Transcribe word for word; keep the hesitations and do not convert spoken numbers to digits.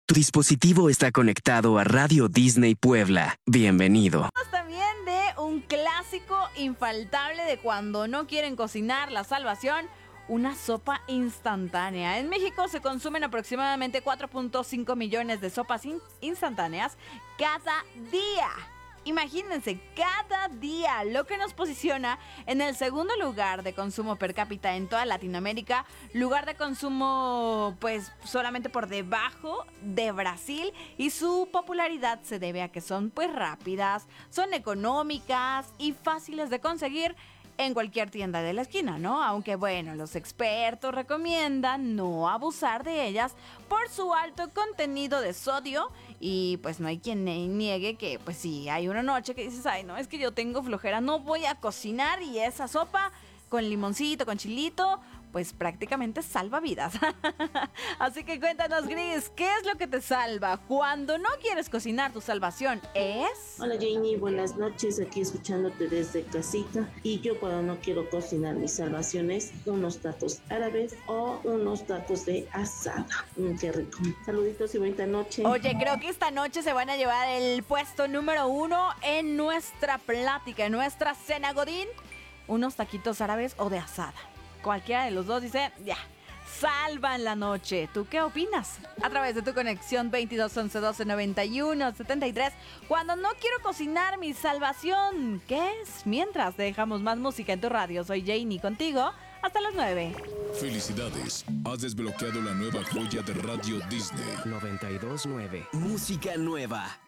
Tu dispositivo está conectado a Radio Disney Puebla. Bienvenido. También de un clásico infaltable de cuando no quieren cocinar, la salvación, una sopa instantánea. En México se consumen aproximadamente cuatro punto cinco millones de sopas in- instantáneas cada día. Imagínense, cada día, lo que nos posiciona en el segundo lugar de consumo per cápita en toda Latinoamérica, lugar de consumo pues solamente por debajo de Brasil, y su popularidad se debe a que son pues rápidas, son económicas y fáciles de conseguir en cualquier tienda de la esquina, ¿no? Aunque bueno, los expertos recomiendan no abusar de ellas por su alto contenido de sodio, y pues no hay quien niegue que pues sí, hay una noche que dices, ay no, es que yo tengo flojera, no voy a cocinar, y esa sopa con limoncito, con chilito, pues prácticamente salva vidas. Así que cuéntanos, Gris, ¿qué es lo que te salva? Cuando no quieres cocinar, tu salvación es... Hola Janie, buenas noches, aquí escuchándote desde casita. Y yo cuando no quiero cocinar, mis salvaciones, unos tacos árabes o unos tacos de asada. Mm, qué rico. Saluditos y bonita noche. Oye, creo que esta noche se van a llevar el puesto número uno en nuestra plática, en nuestra cena godín, unos taquitos árabes o de asada. Cualquiera de los dos dice, ya, salvan la noche. ¿Tú qué opinas? A través de tu conexión veintidós once doce noventa y uno setenta y tres. Cuando no quiero cocinar, mi salvación, ¿qué es? Mientras dejamos más música en tu radio, soy Janie contigo hasta las nueve. Felicidades, has desbloqueado la nueva joya de Radio Disney. noventa y dos nueve. Música nueva.